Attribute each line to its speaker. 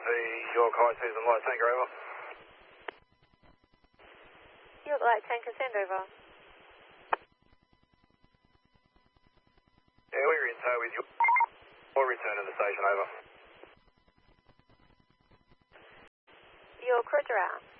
Speaker 1: York High Season Light Tanker, over.
Speaker 2: York Light Tanker, send over.
Speaker 1: Yeah, we're in tow with you. We'll return to the station, over.
Speaker 2: York, roger out.